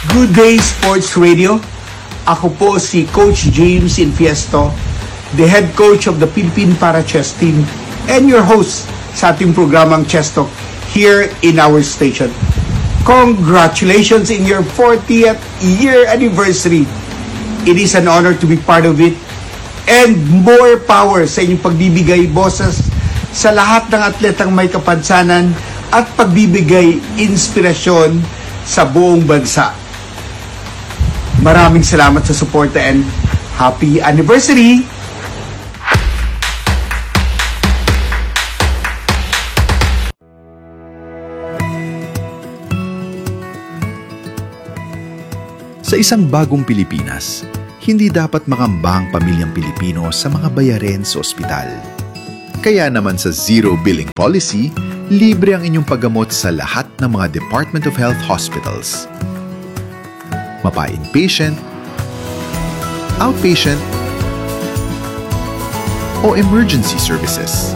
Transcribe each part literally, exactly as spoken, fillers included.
Good Day Sports Radio. Ako po si Coach James Infiesto, the head coach of the Philippine Para Chess Team and your host sa ating programang Chess Talk here in our station. Congratulations in your fortieth year anniversary. It is an honor to be part of it and more power sa inyong pagbibigay boses sa lahat ng atletang may kapansanan at pagbibigay inspirasyon sa buong bansa. Maraming salamat sa suporta and happy anniversary! Sa isang bagong Pilipinas, hindi dapat makamba ang pamilyang Pilipino sa mga bayarin sa ospital. Kaya naman sa Zero Billing Policy, libre ang inyong paggamot sa lahat ng mga Department of Health hospitals. Mapa-inpatient, outpatient, o emergency services.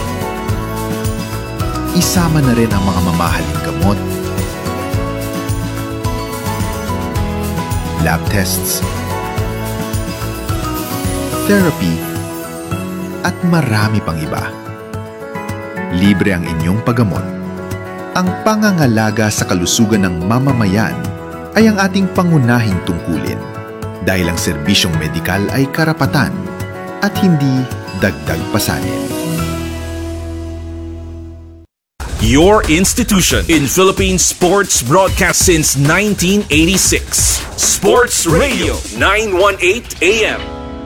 Isama na rin ang mga mamahaling gamot, lab tests, therapy, at marami pang iba. Libre ang inyong paggamot. Ang pangangalaga sa kalusugan ng mamamayan ay ang ating pangunahing tungkulin dahil ang serbisyong medikal ay karapatan at hindi dagdag pasanin. Your institution in Philippine sports broadcast since nineteen eighty-six. Sports Radio nine eighteen A M.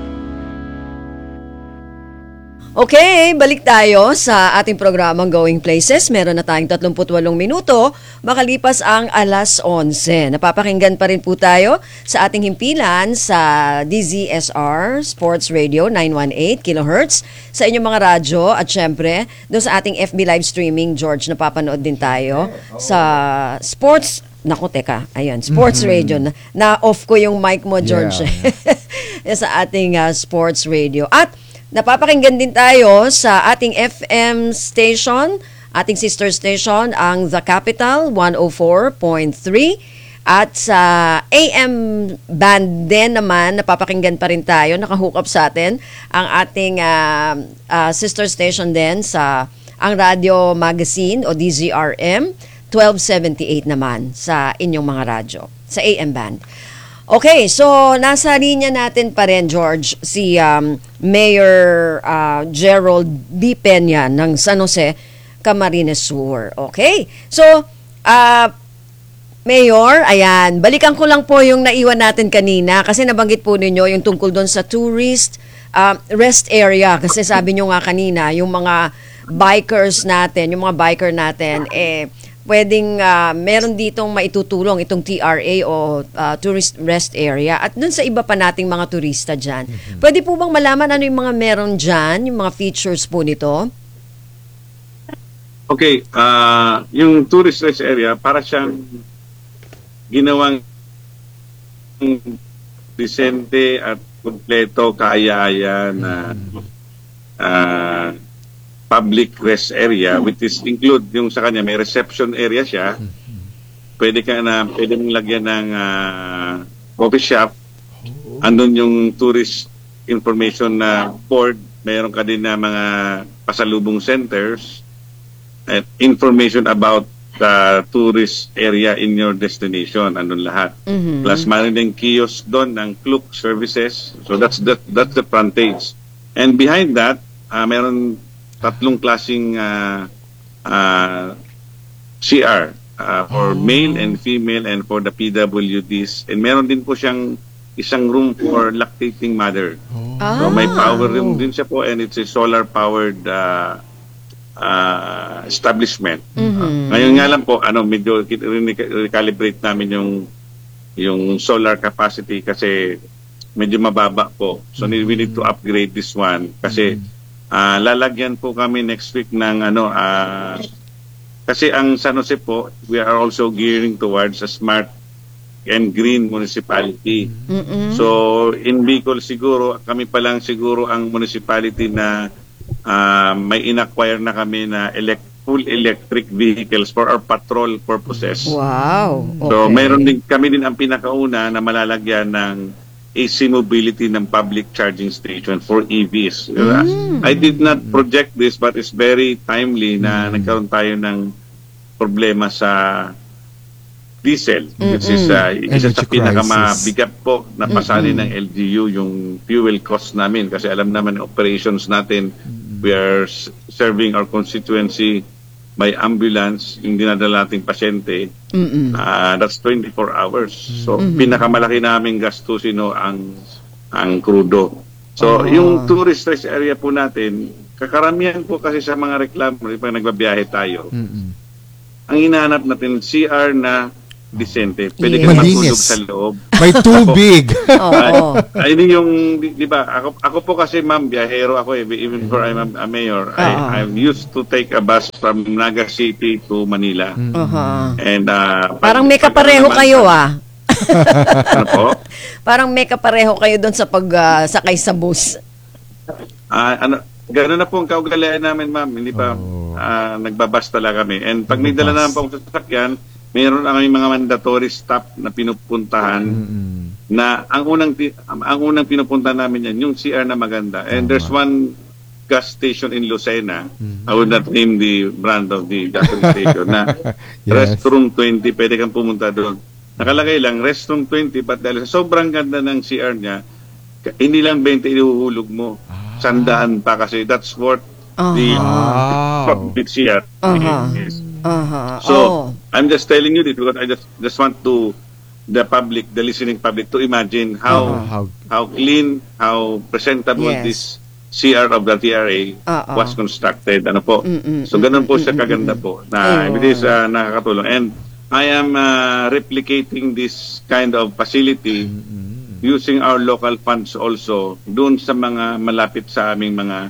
Okay, balik tayo sa ating programang Going Places. Meron na tayong thirty-eight minuto makalipas ang alas onse. Napapakinggan pa rin po tayo sa ating himpilan sa D Z S R Sports Radio nine eighteen kilohertz sa inyong mga radyo at syempre doon sa ating F B live streaming. George, napapanood din tayo sa Sports Naku, teka. Ayan, Sports mm-hmm. Radio. Na, na-off ko yung mic mo, George. Yeah. Sa ating uh, Sports Radio. At napapakinggan din tayo sa ating F M station, ating sister station, ang The Capital one oh four point three. At sa A M band din naman, napapakinggan pa rin tayo, nakahook up sa atin, ang ating uh, uh, sister station din sa ang Radio Magazine o D Z R M, twelve seventy-eight naman sa inyong mga radyo, sa A M band. Okay, so nasa linya natin pa rin, George, si um, Mayor uh, Gerald B. Peña ng San Jose, Camarines Sur. Okay, so uh, Mayor, ayan, balikan ko lang po yung naiwan natin kanina kasi nabanggit po ninyo yung tungkol doon sa tourist uh, rest area kasi sabi nyo nga kanina, yung mga bikers natin, yung mga biker natin, eh, pwedeng uh, meron ditong maitutulong itong T R A o uh, Tourist Rest Area at dun sa iba pa nating mga turista dyan. Mm-hmm. Pwede po bang malaman ano yung mga meron dyan, yung mga features po nito? Okay, uh, yung Tourist Rest Area para siyang ginawang disente at kompleto kaaya-aya na uh, public rest area, which is include yung sa kanya may reception area siya. Pwede ka na pwede mong lagyan ng uh, coffee shop. Andun yung tourist information na board, mayroon ka din na mga pasalubong centers at information about the tourist area in your destination, andun lahat. Mm-hmm. Plus mayroon din kiosk doon ng Klook services. So that's that that's the front page. And behind that, uh, mayroon tatlong klaseng uh, uh, C R uh, for oh. male and female and for the P W Ds. And meron din po siyang isang room for lactating mother. Oh. So may power room din siya po and it's a solar-powered uh, uh, establishment. Mm-hmm. Uh, ngayon nga lang po, ano, medyo recalibrate namin yung yung solar capacity kasi medyo mababa po. So mm-hmm. we need to upgrade this one kasi mm-hmm. Uh, lalagyan po kami next week ng ano uh, kasi ang San Jose po, we are also gearing towards a smart and green municipality. Mm-mm. So in Bicol siguro kami pa lang siguro ang municipality na uh, may inacquire na kami na elect full electric vehicles for our patrol purposes. Wow. Okay. So mayroon din kami din ang pinakauna na malalagyan ng A C mobility ng public charging station for E Vs. Mm. I did not project this but it's very timely na nagkaroon tayo ng problema sa diesel, which is uh, isa sa Energy pinakamabigat po na pasali ng L G U yung fuel cost namin kasi alam naman yung operations natin, we are s- serving our constituency by ambulance, yung dinadala nating pasyente, uh, that's twenty-four hours. So, pinakamalaki naming gastusin no, ang, ang krudo. So, yung tourist rest area po natin, kakaramihan po kasi sa mga reklamo, pag nagbabiyahe tayo, ang hinahanap natin, C R na decente. Pwede Yes. kang Malinis. matulog sa loob. May tubig. Oo. Ay, ayun yung, di, di ba, ako, ako po kasi ma'am, biyahero ako eh, even before I'm a, a mayor, I, I'm used to take a bus from Naga City to Manila. Aha. And, uh, Parang may pag- pag- kapareho naman- kayo ah. Ano po? Parang may kapareho kayo doon sa pag ah, sakay sa bus. Ah, ano, gano'n na po ang kaugalian namin, ma'am. Hindi pa ah, nagbabas talaga kami. And pag may dala naman po ang sasakyan, mayroon ang mga mandatory stop na pinupuntahan na ang unang ti- ang unang pinupuntahan namin yan, yung C R na maganda. And there's one gas station in Lucena, I would not name the brand of the gas station, na Yes. restroom twenty, pwede kang pumunta doon. Nakalagay lang, restroom twenty, but dahil sa sobrang ganda ng C R niya, ka- hindi lang twenty ihuhulog mo. Sandaan pa kasi that's worth the Wow. public C R. Aha. Yes. Aha. So, oh. I'm just telling you this because I just just want to the public, the listening public, to imagine how Uh-huh. How- how clean, how presentable Yes. this C R of the T R A Uh-uh. was constructed. Ano po? Mm-mm, So, ganun po siya kaganda po na Ayun. it is uh, nakakatulong. And I am uh, replicating this kind of facility using our local funds also doon sa mga malapit sa aming mga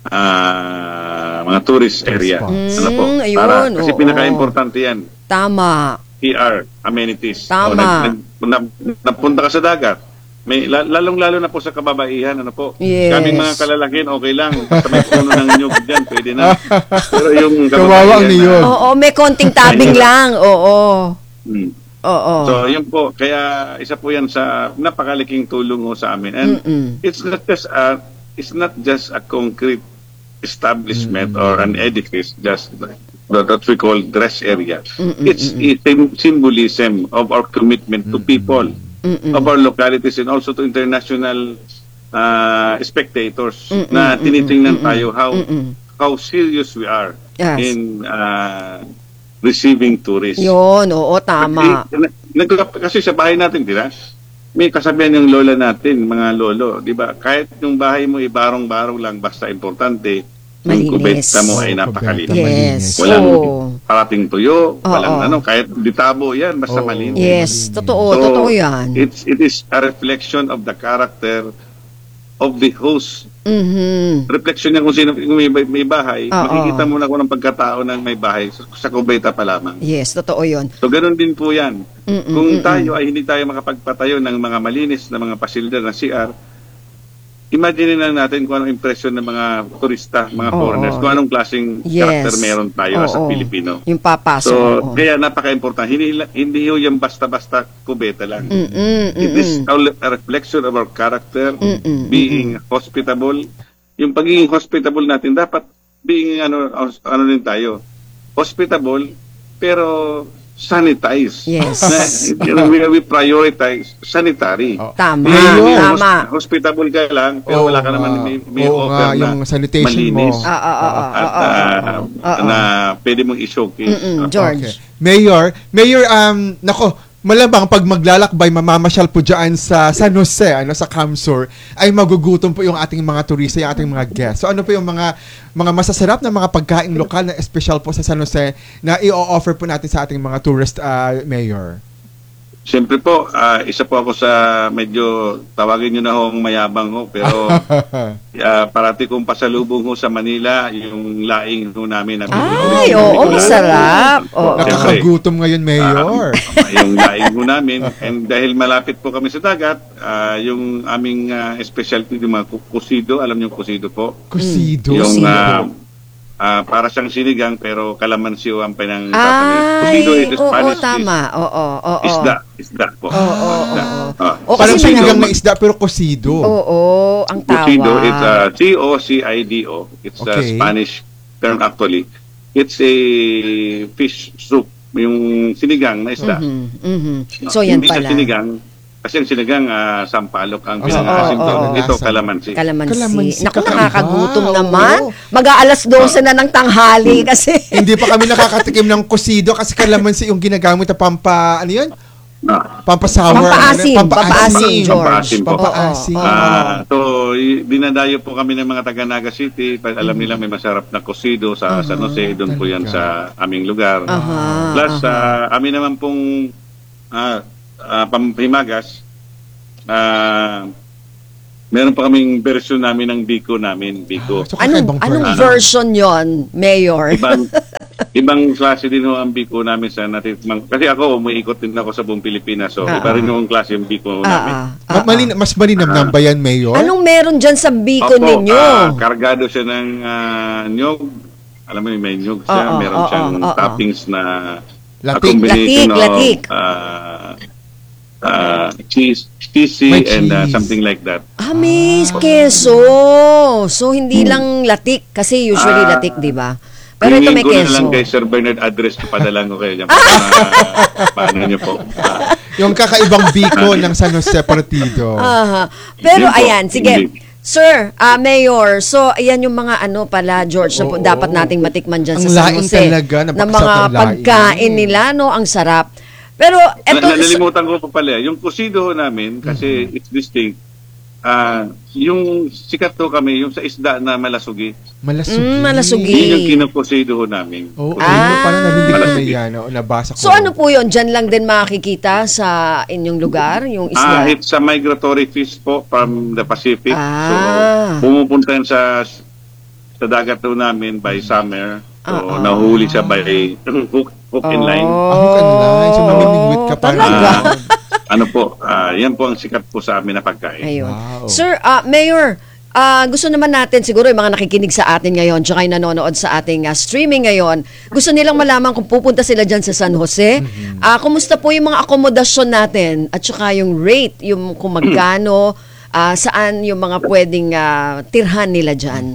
ah, mga tourist area. spots. Ano po? Mm, ayun, Para, kasi oo. pinaka-importante yan, Tama. P R, amenities. Tama. O, nag, nag, nap, napunta ka sa dagat, may la- lalong-lalo na po sa kababaihan, ano po? Yes. Kaming mga kalalakin, okay lang. Basta may puno ng nyug dyan, pwede na. Pero yung Kawawa ang kababaihan niyog. na- Oo, may konting tabing lang. Oo. Hmm. Oo. So, yun po. Kaya, isa po yan sa napakaliking tulong ho sa amin. And Mm-mm. it's not just a, it's not just a concrete establishment or an edifice, just what what we call dress area. It's a sym- symbolism of our commitment to people, of our localities, and also to international uh, spectators na tinitingnan tayo how how serious we are Yes. in uh, receiving tourists. Yun, oo, tama. Kasi, nag- kasi sa bahay natin, di ba? May kasabihan yung lola natin, mga lolo, di ba? Kahit yung bahay mo ibarong-barong lang, basta importante, Malinis. yung kubeta mo ay Oo, napakalinis. kubeta. Yes. Walang Oo. parating tuyo, walang Oo. ano, kahit ditabo yan, basta Oo. malinis. Yes, totoo, So, totoo yan. It's, it is a reflection of the character of the host. Mhm. Reflection niya kung sino kung may, may bahay, Oo. makikita mo na kung ng pagkatao ng may bahay sa, sa kubeta pa lamang. Yes, totoo yun. So, ganun din po yan. Mm-mm, Kung mm-mm. tayo ay hindi tayo makapagpatayo ng mga malinis na mga pasilidad na C R, imagine na natin kung anong impression ng mga turista, mga Oo. foreigners, kung anong klaseng Yes. character meron tayo as a Oo. Pilipino. Yung papasok. So, oo. kaya napaka-important. Hindi, hindi ho yung basta-basta kubeta lang. Mm-mm, It is mm-mm. a reflection of our character, Mm-mm, being hospitable. Yung pagiging hospitable natin, dapat being ano, ano din tayo, hospitable, pero sanitize. Yes. Na, you know, we, we prioritize sanitary. Oh. Tama, Hindi yung tama. hos- hospitable ka lang, pero Oo wala ka nga. naman may, may Oo offer nga, na yung sanitation malinis. mo. Ah, ah, ah, ah, At ah, ah, ah, ah, na pwede mong i-showcase. Mm-mm, Ah, George. Okay. Mayor, Mayor, um, nako, malabang pag maglalakbay, mamamasyal po dyan sa San Jose, ano, sa Camsur, ay magugutom po yung ating mga turista, yung ating mga guests. So ano po yung mga mga masasarap na mga pagkain lokal na special po sa San Jose na i-offer po natin sa ating mga tourist, uh, Mayor? Siyempre po, ah, isa po ako sa medyo, tawagin nyo na hong mayabang ho, pero ah, parati kong pasalubong ho sa Manila, yung laing ho namin. Na Ay, original oo, Nicolas. masarap. Oo. Siyempre, Nakakagutom ngayon, Mayor. ah, yung laing ho namin, and dahil malapit po kami sa dagat, ah, yung aming ah, specialty, yung mga ku- kusido, alam niyo yung kusido po? Kusido. Yung Kusido. ah, ah, para siyang sinigang pero kalamansi o ang pinang Ay, Cocido is oo, Spanish tama. Oo, oo. dish. Isda, isda po. Oo, oo, Isda. oo. Ah. O, Parang kasi sinigang mga- na isda pero kosido. Oo, ang tawag. Cocido, it's uh, C O C I D O. It's a Okay. Spanish term actually. It's a fish soup, yung sinigang na isda. Mhm, mhm. So, yan Hindi pala. siya sinigang, kasi ang sinigang ah, sampalok ang Oo, pinangasim oo, doon. oo. Ito, Lasa. kalamansi. Kalamansi. Kalamansi, Naku, kakaiba. nakakagutom Oo. naman. Mag-aalas dose na ng tanghali kasi. Hindi pa kami nakakatikim ng kosido kasi kalamansi yung ginagamit na pampa, ano yun? Ah. Pampasour. Pampaasim, ano? pampaasim, George. Pampaasim po. Pampaasim. Oo, oo. Ah, so, y- dinadayo po kami ng mga taga Naga City. Pa- Alam nila may masarap na kosido sa San Jose. Doon po yan sa aming lugar. Aha, Plus, aha. ah, amin naman pong ah, ah, Pampimagas, ah, meron pa kaming version namin ng Biko namin. Biko. So, Anong, kakaibang anong version. version yon, Mayor? ibang ibang klase din ho ang biko namin sa natikmang. Kasi ako, umiikot din ako sa buong Pilipinas. So, Ah, iba rin ah. yung klase yung biko Ah, namin. ah, Ma- ah, malin- mas malinamnam ba yan, Mayor? Anong meron dyan sa biko Opo, ninyo? ah, kargado siya ng ah, nyog. Alam mo yung may nyog siya. Oo, meron oo, siyang oo, oo. toppings na a Latik. combination Latik, of latik. ah, ah, cheese, cheesy May and ah, cheese. something like that. Ah, may keso. So, hindi lang latik. Kasi usually Ah, latik, di ba? Pero ito may Hingin ko na lang keso. kay Sir Bernard address, padala ko kayo dyan. Para, paano niyo po. Ah, Yung kakaibang biko ng San Jose Partido. Aha. Pero Yun po, ayan, sige. hindi. Sir, ah, Mayor, so ayan yung mga ano pala, George, na po- Oo. dapat nating matikman dyan Ang sa San laing Jose. talaga, na napakasarap mga ng laing. pagkain nila, no? Ang sarap. Pero, eto, Na, nalimutan ko pa pala, yung kusido namin, kasi it's distinct, ah yung sikat to kami, yung sa isda na malasugi, Malasugi. Mm, malasugi. yun yung kinukusido namin. Oo, Ah. ah. parang narinig ko na Malasugi. yan. Oo, nabasa ko. so ano po yun? Diyan lang din makikita sa inyong lugar, yung Ah, isda? it's a migratory fish po from the Pacific. Ah. So, pumupunta yan sa sa dagat to namin by summer. So, Ah, ah. nahuli siya by hook, hook and line. Ako ka na. So, mamimingwit ka pa Oh, Talaga? na. Ano po, ah, yan po ang sikat po sa amin na pagkain. Ayun. Wow. Sir, ah, Mayor, ah, gusto naman natin, siguro yung mga nakikinig sa atin ngayon, tsaka yung nanonood sa ating ah, streaming ngayon, gusto nilang malaman kung pupunta sila dyan sa San Jose. Ah, kumusta po yung mga akomodasyon natin at tsaka yung rate, yung kung magkano, ah, saan yung mga pwedeng ah, tirhan nila dyan?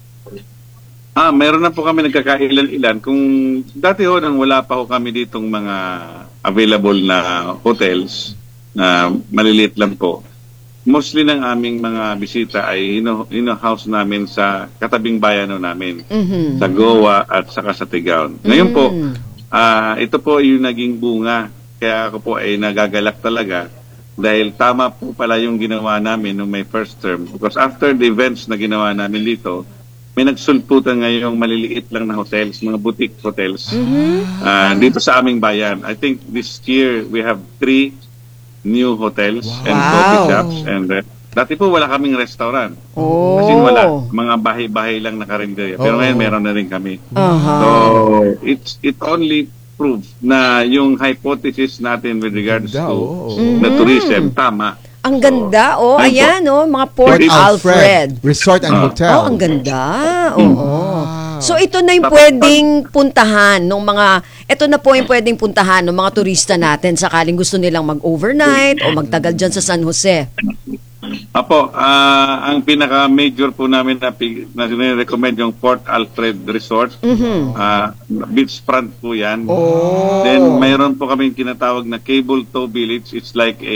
Ah, meron na po kami nagkakailan-ilan. Kung dati ho, nang wala pa ho kami ditong mga available na hotels na maliliit lang po, mostly ng aming mga bisita ay ino, ino-house namin sa katabing bayan ho namin, Mhm. sa Goa at saka sa Tigaon. Ngayon po, ah, ito po yung naging bunga. Kaya ako po ay nagagalak talaga dahil tama po pala yung ginawa namin nung may first term. Because after the events na ginawa namin dito, may nagsulputan ngayong maliliit lang na hotels, mga boutique hotels, ah, dito sa aming bayan. I think this year we have three new hotels and Wow. coffee shops. And uh, dati po wala kaming restaurant. Oh. Kasi wala. Mga bahay-bahay lang nakarinderya. Pero Oo. ngayon meron na rin kami. Aha. So, it's it only proves na yung hypothesis natin with regards Ganda, to oo. the tourism, tama. Ang ganda, oh. Ayun po. Ayan, oh. Mga Port Port Alfred. Resort and Ah. Hotel. Oh, ang ganda. Oo. Wow. So ito na yung Tapos, pwedeng puntahan ng mga ito na po yung pwedeng puntahan ng mga turista natin sakaling gusto nilang mag-overnight o magtagal diyan sa San Jose. Apo, ah, ang pinaka-major po namin na, pi- na recommend yung Port Alfred Resort. Ah, beachfront po yan. Oh. Then mayroon po kaming tinatawag na Cable Tow Village. It's like a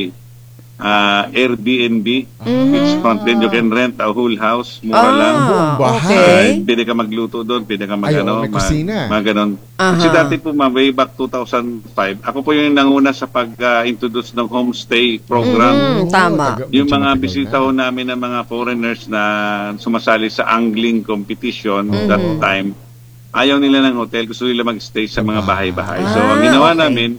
ah, Airbnb. Beachfront. Then you can rent a whole house. Mura lang. Ah, bahay. okay. Ay, pwede ka magluto doon, pwede ka mag, Ay, oo, ano, may mag, kusina. mag ganon. Aha. Kasi dati po, ma, way back two thousand five, ako po yung nanguna sa pag-introduce ng homestay program. Mm, tama. taga- Yung medyo mga matagal bisita na. ho namin ng mga foreigners na sumasali sa angling competition Mm. that time, ayaw nila ng hotel, gusto nila mag-stay sa mga bahay-bahay. So, Ah, ang ginawa okay. namin,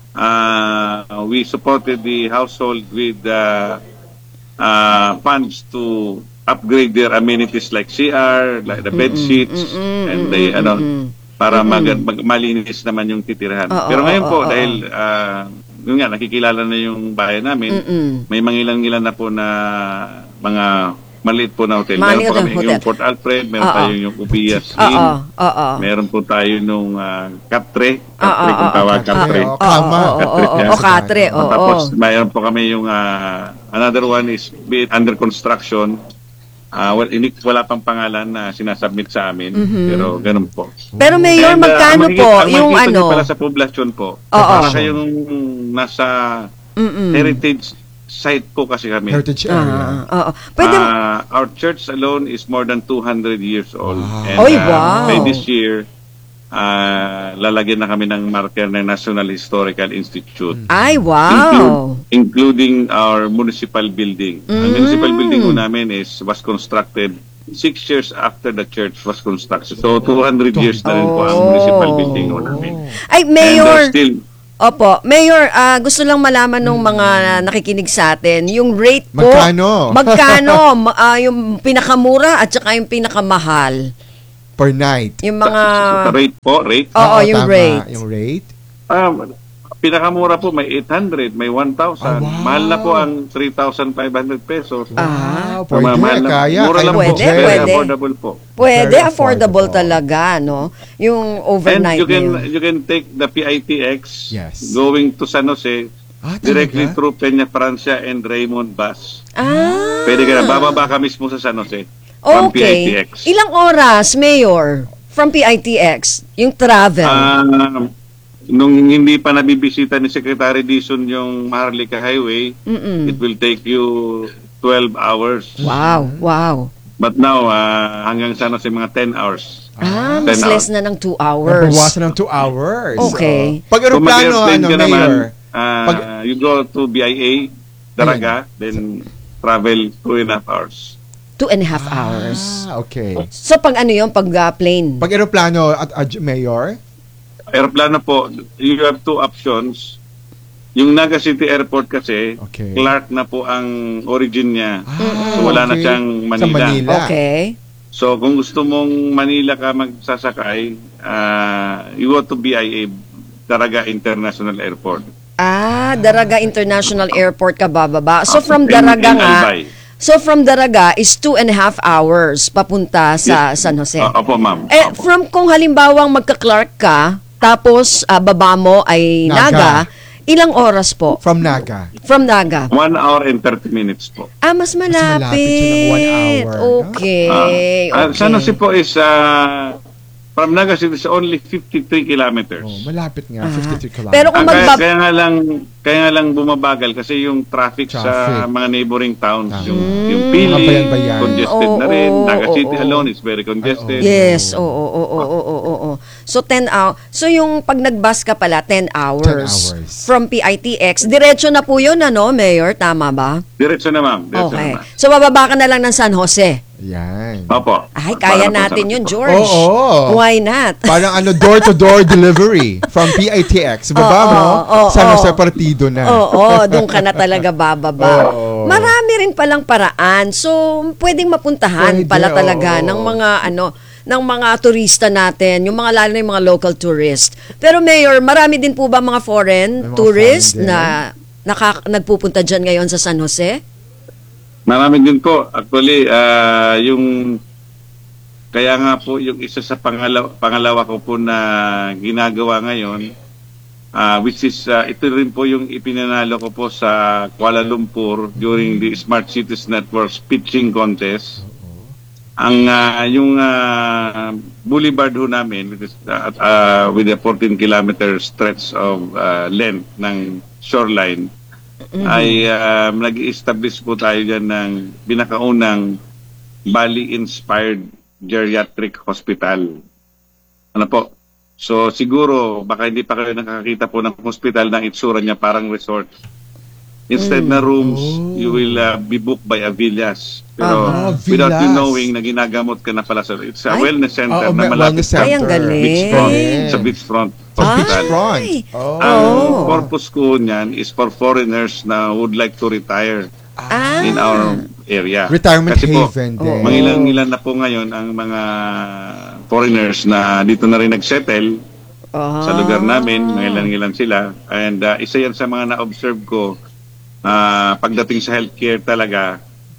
uh, we supported the household with uh, uh, funds to upgrade their amenities like C R, like the bed sheets, and the, ano, para mag, mag, malinis naman yung titirahan. Oo, Pero ngayon oo, po, oo, dahil, uh, yun nga, nakikilala na yung bahay namin, Mm-mm. may mangilang-ilan na po na mga maliit po na hotel. Maliit Meron po na kami hotel. yung Port Alfred, meron Oo. tayo yung Ubias Oo, Inn, oo. meron po tayo nung uh, Katre, Oo, Katre oo, kung oo, tawag, Katre. Katre. Oo, Kama. Oo, oo, Katre oo, siya. oo, Katre, oo. Tapos mayroon po kami yung uh, another one is be it under construction. Uh, well, ini, wala pang pangalan na sinasubmit sa amin, pero ganun po. Pero Mayor, And, uh, magkano ang makikita- po ang yung makikita niyo ano? pala sa poblasyon po, Oo. para kayong nasa Mm-mm. heritage site po kasi kami. Heritage Ah, area. oo. Pwede, Uh, our church alone is more than two hundred years old. Wow. And, Oy, uh, wow. by this year, uh, lalagyan na kami ng marker ng National Historical Institute. ay, Include- wow. including our municipal building. Ang Mm. municipal building po namin is was constructed six years after the church was constructed. So, two hundred years na rin po ang Oh. municipal building po namin. Ay, And Mayor, uh, still, opo, Mayor, ah, gusto lang malaman ng mga nakikinig sa atin, yung rate po. Magkano? Magkano? Ma- ah, yung pinakamura at saka yung pinakamahal. Per night. Yung mga... sa rate po, rate. Oo, yung tama. rate. Yung rate. Ah, pinakamura po may eight hundred, may one thousand. Ah, wow. Mahal na po ang three thousand five hundred pesos. Ah, Wow, pwede, Mahal na- kaya. Mura kaya lang po. Pwede, Very pwede. affordable po. Pwede, Very affordable, affordable. talaga, no? Yung And overnight you can na yun. you can take the P I T X Yes. going to San Jose Ah, directly talaga? through Peña Francia and Raymond bus. Ah, Pwede ka na, bababa ka mismo sa San Jose from P I T okay. X. Ilang oras, Mayor, from P I T X, yung travel? Ah, nung hindi pa nabibisita ni Secretary Dizon yung Maharlika Highway, Mm-mm. it will take you twelve hours. Wow, wow. But now, ah, hanggang San Jose, mga ten hours. Ah, ten mas less hours. na ng two hours. Nabawasan ng two hours. Okay. So, pag Kung aeroplano, mag-airplane ano, ka naman, Mayor? ah, Pag- you go to B I A, Daraga, then travel two and a half hours. Two and a half hours. Ah, okay. So, pag ano yun, pag uh, plane? Pag aeroplano at uh, Mayor? Aeroplano po, you have two options. Yung Naga City Airport kasi, Okay. Clark na po ang origin niya. Ah, So wala na okay. siyang Sa Manila. Manila. Okay. So kung gusto mong Manila ka magsasakay, ah, you go to B I A, Daraga International Airport. Ah, Daraga International Airport ka bababa. So, Ah, from in- Daraga in nga, Albay. so from Daraga is two and a half hours papunta sa Yes. San Jose. Ah, opo, ma'am. Eh, Opo. from kung halimbawang magka-Clark ka, tapos ah, baba mo ay Naga. Naga, ilang oras po? From Naga. From Naga. One hour and thirty minutes po. Ah, mas malapit. malapit siya ng one hour, no? Okay. Ah, ah, okay. San Jose po is, ah, from Naga City is only fifty-three kilometers. Oh, malapit nga, fifty-three kilometers. Pero kung Ah, kaya, magbab... kaya nga lang kaya nga lang bumabagal kasi yung traffic, sa Traffic. mga neighboring towns, Tama. yung yung Mga Pili, bayan-bayan. congested na Oo, rin. oo, Naga oo, City oo. alone is very congested. Yes, oo, oo, oo, oo, oo, oo. So, ten hours. So, yung pag nag-bus ka pala, ten hours. hours. From P I T X. Diretso na po yun, ano, Mayor? Tama ba? Diretso na ma'am. Diretso Okay. na ma'am. So, bababa ka na lang ng San Jose. Yan. Opo. Ay, kaya Para po natin sa- yun, George. Oo. Why not? Parang ano, door-to-door delivery from P I T X. Baba Oo, mo, oo, San oo. Jose Partido na. Oo, doon ka na talaga bababa. Oo. Marami rin palang paraan. So, pwedeng mapuntahan Pwede, pala talaga oo. ng mga ano ng mga turista natin, yung mga lalo na yung mga local tourist. Pero Mayor, marami din po ba mga foreign May mga tourist foreign din. na naka, nagpupunta dyan ngayon sa San Jose? Marami din po. Actually, ah, yung kaya nga po yung isa sa pangalawa, pangalawa ko po na ginagawa ngayon, ah, which is ah, ito rin po yung ipinanalo ko po sa Kuala Lumpur during the Smart Cities Network's pitching contest. Ang ah, yung ah, boulevard ho namin which is, ah, ah, with a fourteen kilometer stretch of ah, length ng shoreline ay um, nag-establish po tayo dyan ng binakaunang Bali-inspired geriatric hospital. Ano po? So siguro baka hindi pa kayo nakakita po ng hospital na itsura niya parang resort. Instead na rooms, you will uh, be booked by a villas. Pero Ah, without you villas. knowing na ginagamot ka na pala sa it's a Ay. wellness center Oo, na may malapit wellness sa Ay, ang galing. beachfront. Galing. Sa beachfront Ay. hospital. Front. Oh. Ang Oh. purpose ko niyan is for foreigners na would like to retire Ah. in our area. Retirement Kasi po, haven Oo. din. mangilan-ngilan na po ngayon ang mga foreigners na dito na rin nagsettle Ah. sa lugar namin. Mangilan-ngilan sila. And uh, isa yan sa mga na-observe ko ah, pagdating sa healthcare talaga,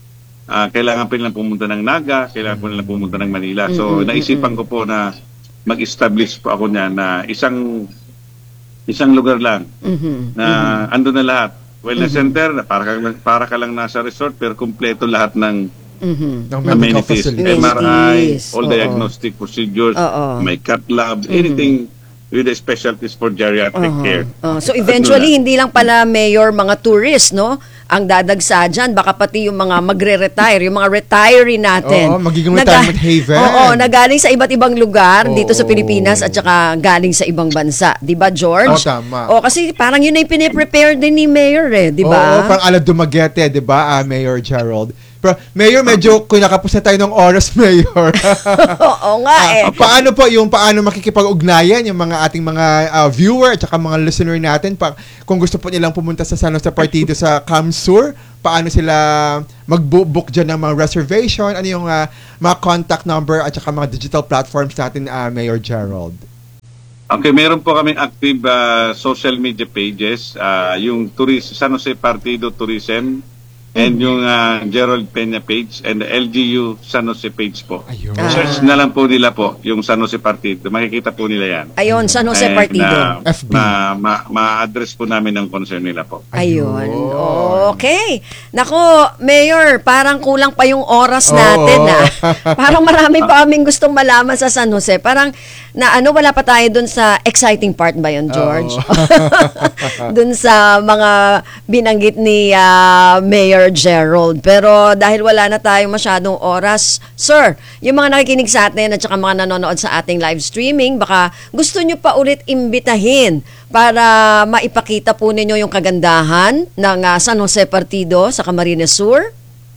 ah, kailangan pa nilang pumunta ng Naga, kailangan pa nilang pumunta ng Manila. So, naisipan ko po na mag-establish po ako niya na isang isang lugar lang Mhm. na ando na lahat. Wellness center, na para ka, para ka lang nasa resort pero kumpleto lahat ng Mhm. Ng medical amenities, facility. M R I, Amenities, all oo. diagnostic procedures, Oo. may cat lab, anything with the specialties for geriatric care. Oh, so eventually, hindi lang pala mayor mga tourist, no? Ang dadagsa dyan, baka pati yung mga magre-retire, yung mga retiree natin. Oo, magiging Naga- retirement haven. Oo, na galing sa iba't ibang lugar dito sa Oo. Pilipinas at saka galing sa ibang bansa. Di ba, George? Oo, tama. O, kasi parang yun ay piniprepare din ni mayor eh, di Oo, ba? parang ala Dumaguete, di ba, ah, Mayor Gerald? Pero, Mayor, medyo kinakapos na tayo ng oras, Mayor. Oo nga eh. Ah, paano po yung paano makikipag-ugnayan yung mga ating mga ah, viewer at saka mga listener natin pa, kung gusto po nilang pumunta sa San Jose Partido sa Camsur, paano sila mag-book dyan ng mga reservation, ano yung ah, mga contact number at saka mga digital platforms natin, ah, Mayor Gerald? Okay, meron po kaming active ah, social media pages, ah, yung Tourism, San Jose Partido Tourism, and yung ah, Gerald Peña page, and the L G U San Jose page po. Ayun. Ah. Search na lang po nila po, yung San Jose Partido. Makikita po nila yan. Ayun, San Jose And, Partido. ah, F B. Ma, ma, ma-address po namin ang concern nila po. Ayun. Ayun. Okay. Nako, Mayor, parang kulang pa yung oras Oo. natin ah. Parang marami pa kaming gustong malaman sa San Jose. Parang na ano, wala pa tayo dun sa exciting part ba yun, George? Dun sa mga binanggit ni ah, Mayor Gerald. Pero dahil wala na tayong masyadong oras, sir, yung mga nakikinig sa atin at saka mga nanonood sa ating live streaming, baka gusto nyo pa ulit imbitahin para maipakita po ninyo yung kagandahan ng ah, San Jose Partido sa Camarines Sur.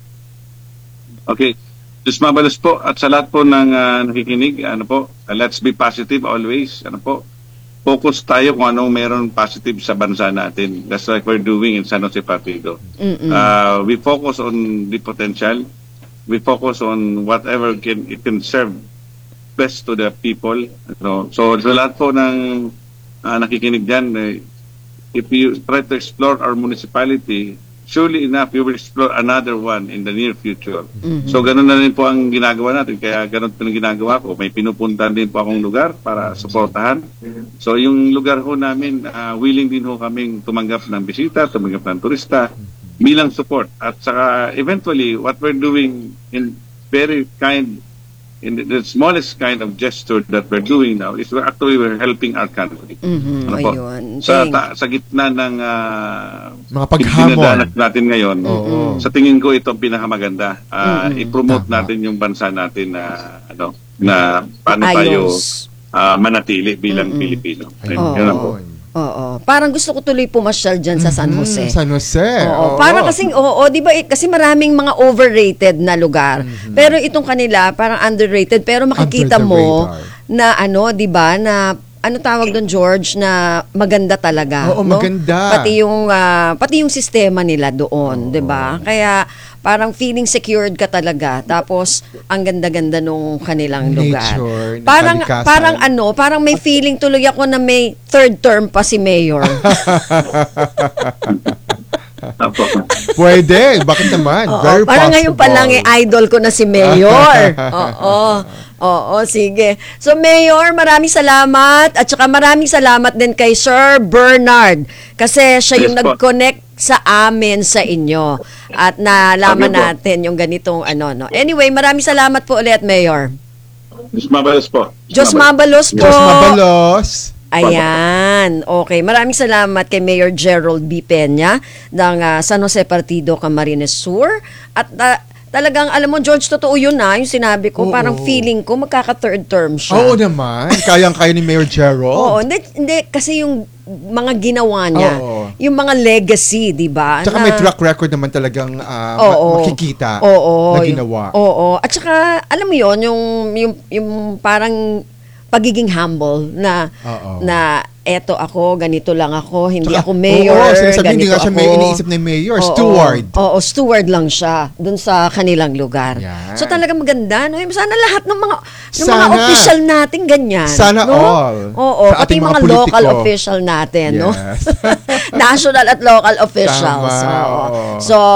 Okay. Diyos mabalos po at sa lahat po ng ah, nakikinig, ano po, uh, let's be positive always. Ano po, focus tayo kung anong meron positive sa bansa natin. That's like we're doing in San Jose Partido. Uh, we focus on the potential. We focus on whatever can it can serve best to the people. So, so sa lahat po ng ah, nakikinig dyan, eh, if you try to explore our municipality, surely enough, you will explore another one in the near future. So, ganun na rin po ang ginagawa natin. Kaya ganun po ang ginagawa ko. May pinupuntahan din po akong lugar para suportahan. So, yung lugar ho namin, ah, willing din ho kaming tumanggap ng bisita, tumanggap ng turista, bilang support. At saka, eventually, what we're doing in very kind, in the, the smallest kind of gesture that we're doing now is we're actually we're helping our country. Mhm, Ano po? ayun. Sa, Thank- ta- sa gitna ng ah, Mga paghamon. dinadanas natin ngayon, Oo. sa tingin ko ito ang pinakamaganda. Ah, Mm-mm. I-promote Tama. natin yung bansa natin na ano na paano tayo Ayos. ah, manatili bilang Pilipino. Ayun, Oo. yun lang po. Oo. Parang gusto ko tuloy pumasyal dyan sa San Jose. Mm, San Jose. Oo, para kasing oo, 'di ba? eh, Kasi maraming mga overrated na lugar. Pero itong kanila parang underrated, pero makikita Under the mo radar. na ano, 'di ba, na ano tawag doon, George, na maganda talaga, Oo, no? maganda. Pati yung ah, pati yung sistema nila doon, 'di ba? Kaya parang feeling secured ka talaga. Tapos ang ganda-ganda nung kanilang lugar. Nature, Parang kalikasan. parang ano, parang may feeling tuloy ako na may third term pa si Mayor. Apo. Pwede. Bakit naman? Oo, Very parang ngayon pa lang possible. eh, idol ko na si Mayor. Oo. Oo, sige. So Mayor, maraming salamat at saka maraming salamat din kay Sir Bernard kasi siya yung Yes po. nag-connect sa amin sa inyo at nalaman Okay po. natin yung ganitong ano no. Anyway, maraming salamat po ulit, Mayor. Diyos mabalos po. Diyos mabalos po. Diyos mabalos. Ayan. Okay. Maraming salamat kay Mayor Gerald B. Peña ng ah, San Jose Partido, Camarines Sur. At ah, talagang, alam mo, George, totoo yun na, yung sinabi ko. Oo. Parang feeling ko magkaka-third term siya. Oo naman. Kayang-kaya ni Mayor Gerald. Oo, hindi, hindi, kasi yung mga ginawa niya, Oo. yung mga legacy, di ba? Tsaka na- may track record naman talagang ah, ma- Oo. makikita Oo, na yung- ginawa. Oo. At saka, alam mo yon yung, yung, yung parang pagiging humble na, Oo. na eto ako, ganito lang ako, hindi Tsaka- ako mayor, Oo, sinasabi, ganito hindi nga siya ako. may iniisip na mayor, Oo, steward. Oo, steward lang siya dun sa kanilang lugar. Yan. So talaga maganda, no? Sana lahat ng mga ng mga Sana. official natin ganyan. Sana no? all. Oo, Sa pati ating mga, mga local politiko. official natin, no? Yes. National at local officials. Tama, Oo. oo. So,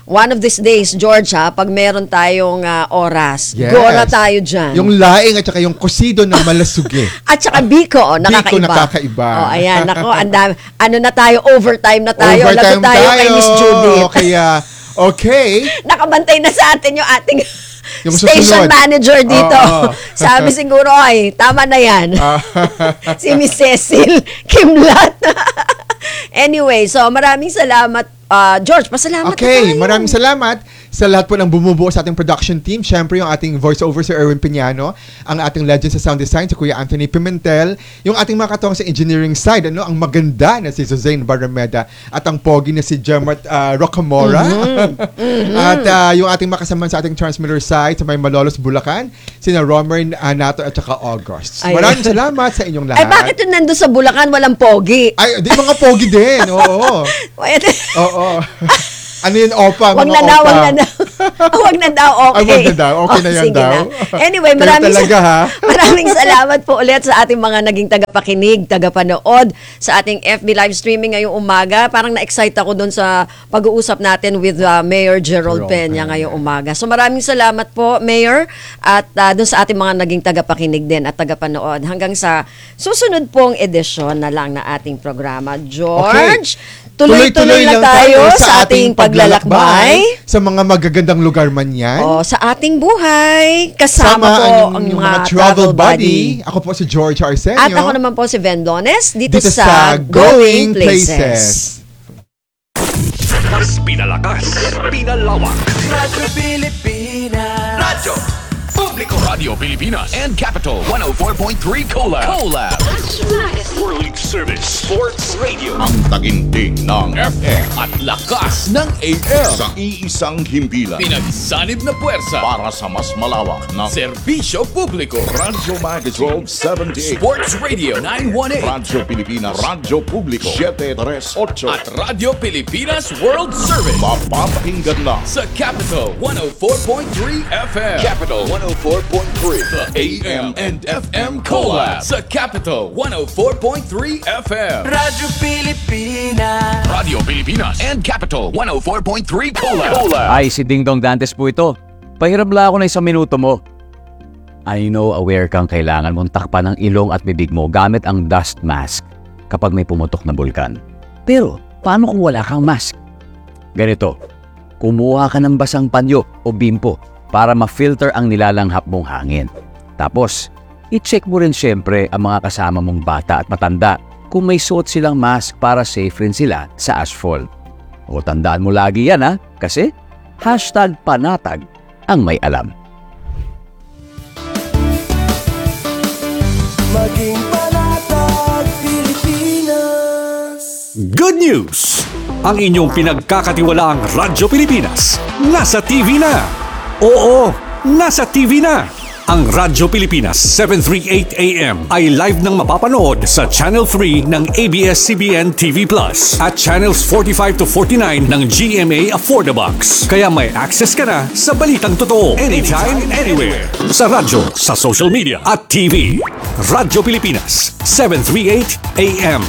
one of these days, George, ha, pag meron tayong ah, oras, Yes. go na tayo dyan. Yung laing at saka yung kusido ng malasuge. At saka Biko, oh, nakakaiba. Biko, nakakaiba. Oh, ayan, nako, andam, ano na tayo, overtime na tayo. Overtime Lagot tayo, kay Miss Judith. Kaya, okay. Nakabantay na sa atin yung ating Yung station susunod. manager dito. Oo. Sabi siguro, ay, tama na yan. Ah. Si Miss Cecil Kimlat. Anyway, so maraming salamat, ah, George. Pasalamat Okay, na tayo. maraming salamat sa lahat po ng bumubuo sa ating production team. Siyempre, yung ating voiceover si Erwin Piñano, ang ating legend sa sound design si Kuya Anthony Pimentel, yung ating mga katuwang sa engineering side, ano, ang maganda na si Suzanne Barrameda, at ang pogi na si Jemat uh, Rocamora. Mm-hmm. Mm-hmm. At uh, yung ating makasama sa ating transmitter side sa may Malolos, Bulacan, sina Romer Anato at saka August. Ay. Maraming salamat sa inyong lahat. Ay, bakit yung nandun sa Bulacan, walang pogi? Ay, di mga pogi din. Oo. Wait. Oo. Ano yun, opa? Wag mga na daw, opa. wag na daw. Wag na daw, okay. Ay, wag na daw. Okay na yan sige daw. na. Anyway, Pero maraming, talaga, ha? maraming salamat po ulit sa ating mga naging tagapakinig, tagapanood sa ating F B live streaming ngayong umaga. Parang na-excite ako doon sa pag-uusap natin with uh, Mayor Gerald Gerald Peña Peña. ngayong umaga. So maraming salamat po, Mayor, at uh, doon sa ating mga naging tagapakinig din at tagapanood. Hanggang sa susunod pong edisyon na lang na ating programa. George, tuloy-tuloy na tayo sa ating paglalakbay. Sa mga magagandang lugar man yan. O, sa ating buhay, kasama Sama po ang, ang yung mga, mga travel buddy. Ako po si George Arsenio. At ako naman po si Vendones dito, dito sa, sa Going Going Places. Places. Mas pinalakas, pinalawak. Radyo Pilipinas. Radyo Publiko. Radio Pilipina and Capital one oh four point three Collab. Collab. World Service Sports Radio. Ang tagintig ng F M at lakas ng A M. sa iisang himpilan Pinagsanib na puwersa. para sa mas malawak na Serbisyo Publiko. Radyo Magazine twelve seventy-eight, Sports Radio nine one eight. Radyo Pilipinas, Radyo Publiko seven thirty-eight, At Radio Pilipinas World Service. mapapakinggan na Sa Capital one oh four point three F M. Capital one oh four point three. The A M and F M Collab. Sa Capital one oh four point three F M. Radyo Pilipinas. Radio Pilipinas and Capital one oh four point three Collab. Ay, si Ding Dong Dantes po ito. Pahiram lang ako na isang minuto mo. I know aware kang kailangan mong takpan ang ilong at bibig mo gamit ang dust mask kapag may pumutok na bulkan. Pero, paano kung wala kang mask? Ganito, kumuha ka ng basang panyo o bimpo para ma-filter ang nilalanghap mong hangin. Tapos, i-check mo rin syempre ang mga kasama mong bata at matanda kung may suot silang mask para safe rin sila sa ashfall. O tandaan mo lagi yan ha, kasi hashtag panatag ang may alam. Maging panatag Pilipinas. Good news! Ang inyong pinagkakatiwalaang Radyo Pilipinas nasa T V na. Oo, nasa T V na. Ang Radyo Pilipinas seven thirty-eight A M ay live nang mapapanood sa Channel three ng A B S C B N T V Plus at Channels forty-five to forty-nine ng G M A Affordabox. Kaya may access ka na sa balitang totoo anytime, anywhere. Sa radyo, sa social media at T V. Radyo Pilipinas seven thirty-eight A M.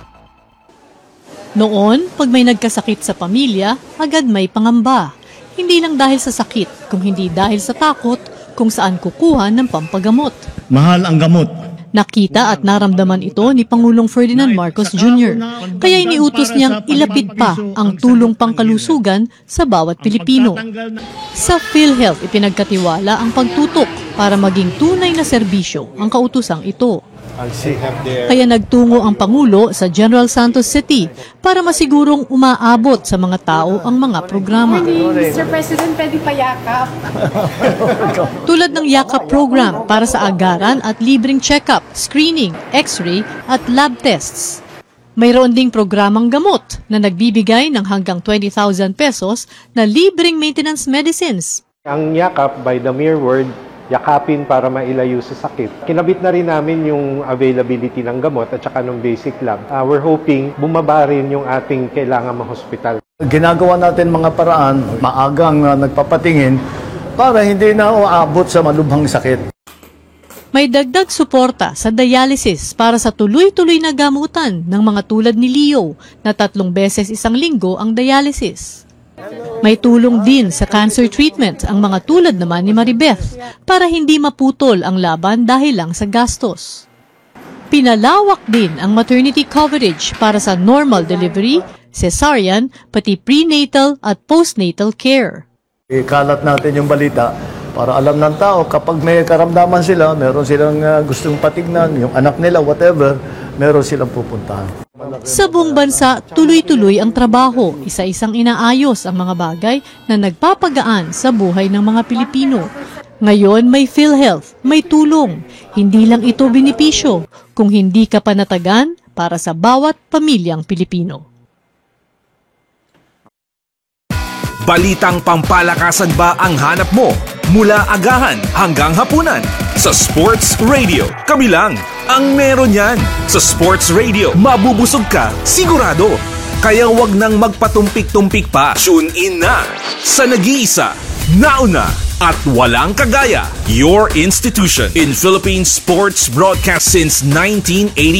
Noon, pag may nagkasakit sa pamilya, agad may pangamba. Hindi lang dahil sa sakit, kung hindi dahil sa takot kung saan kukuha ng pampagamot. Mahal ang gamot. Nakita at naramdaman ito ni Pangulong Ferdinand Marcos Junior Kaya iniutos niyang ilapit pa ang tulong pangkalusugan sa bawat Pilipino. Sa PhilHealth, ipinagkatiwala ang pagtutok para maging tunay na serbisyo ang kautusang ito. Kaya nagtungo ang Pangulo sa General Santos City para masigurong umaabot sa mga tao ang mga programa. mister President, pwede pa yakap. Tulad ng Yakap program para sa agaran at libreng check-up, screening, x-ray at lab tests. Mayroon ding programang gamot na nagbibigay ng hanggang twenty thousand pesos na libreng maintenance medicines. Ang yakap, by the mere word, yakapin para mailayo sa sakit. Kinabit na rin namin yung availability ng gamot at saka ng basic lab. Uh, we're hoping bumaba rin yung ating kailangan ma-hospital. Ginagawa natin mga paraan, maagang uh, nagpapatingin para hindi na uabot sa malubhang sakit. May dagdag suporta sa dialysis para sa tuloy-tuloy na gamutan ng mga tulad ni Leo na tatlong beses isang linggo ang dialysis. May tulong din sa cancer treatment ang mga tulad naman ni Maribeth para hindi maputol ang laban dahil lang sa gastos. Pinalawak din ang maternity coverage para sa normal delivery, cesarean, pati prenatal at postnatal care. Ikalat natin yung balita para alam ng tao kapag may karamdaman sila, meron silang uh, gustong patignan, yung anak nila, whatever, meron silang pupuntahan. Sa buong bansa, tuloy-tuloy ang trabaho, isa-isang inaayos ang mga bagay na nagpapagaan sa buhay ng mga Pilipino. Ngayon may PhilHealth, may tulong. Hindi lang ito benepisyo, kung hindi ka panatagan para sa bawat pamilyang Pilipino. Balitang pampalakasan ba ang hanap mo? Mula agahan hanggang hapunan. Sa Sports Radio, kami lang ang meron yan. Sa Sports Radio, mabubusog ka, sigurado. Kaya wag nang magpatumpik-tumpik pa. Tune in na sa nag-iisa, nauna, at walang kagaya. Your institution in Philippine sports broadcast since nineteen eighty.